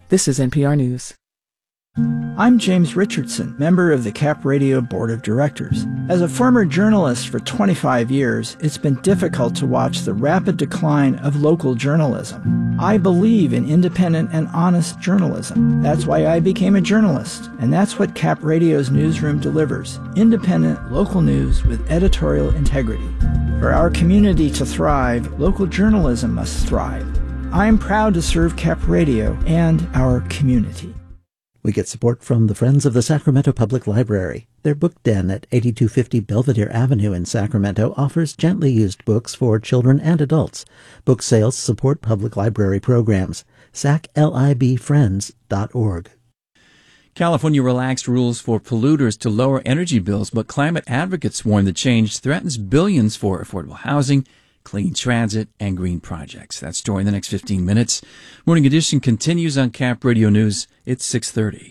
This is NPR News. I'm James Richardson, member of the Cap Radio Board of Directors. As a former journalist for 25 years, it's been difficult to watch the rapid decline of local journalism. I believe in independent and honest journalism. That's why I became a journalist, and that's what Cap Radio's newsroom delivers: independent, local news with editorial integrity. For our community to thrive, local journalism must thrive. I'm proud to serve Cap Radio and our community. We get support from the Friends of the Sacramento Public Library. Their book den at 8250 Belvedere Avenue in Sacramento offers gently used books for children and adults. Book sales support public library programs. saclibfriends.org. California relaxed rules for polluters to lower energy bills, but climate advocates warn the change threatens billions for affordable housing, clean transit, and green projects. That story in the next 15 minutes. Morning Edition continues on Cap Radio News. It's 6:30.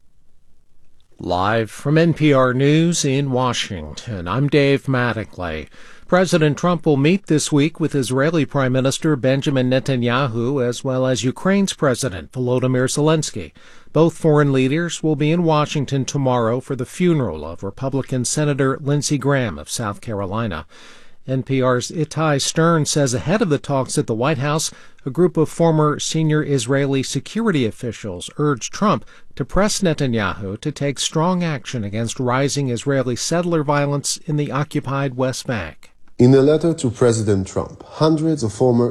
Live from NPR News in Washington, I'm Dave Mattingly. President Trump will meet this week with Israeli Prime Minister Benjamin Netanyahu, as well as Ukraine's President Volodymyr Zelensky. Both foreign leaders will be in Washington tomorrow for the funeral of Republican Senator Lindsey Graham of South Carolina. NPR's Itai Stern says ahead of the talks at the White House, a group of former senior Israeli security officials urged Trump to press Netanyahu to take strong action against rising Israeli settler violence in the occupied West Bank. In a letter to President Trump, hundreds of former